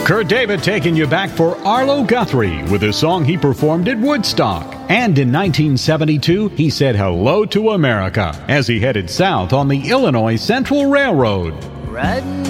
Kurt David taking you back for Arlo Guthrie with a song he performed at Woodstock. And in 1972, he said hello to America as he headed south on the Illinois Central Railroad. Riding